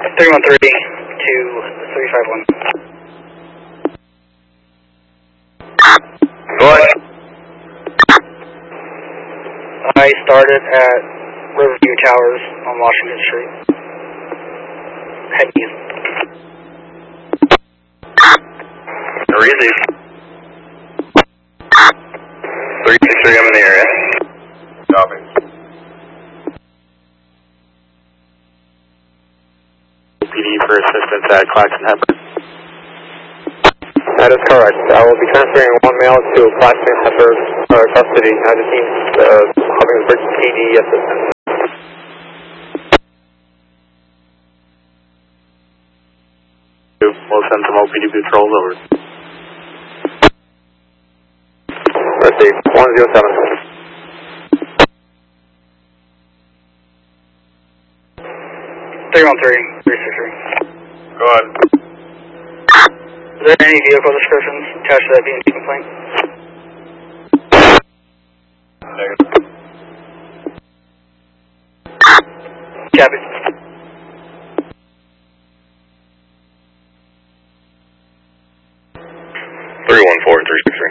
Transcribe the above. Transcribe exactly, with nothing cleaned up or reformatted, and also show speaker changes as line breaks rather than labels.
three one three to three five one.
Go ahead.
I started at Riverview Towers on Washington Street. Head east.
Easy. three six three, I'm in the area. Copy. P D for assistance at Claxton Hepburn.
That is correct. I will be transferring one male to Claxton Hepburn uh, custody. I just need uh, Hummingbird P D assistance.
We'll send some O P D patrols over.
Received. one zero seven.
three one three, three six three.
Go ahead.
Is there any vehicle descriptions attached to that B and T complaint?
Negative.
Copy.
three one four, three six three.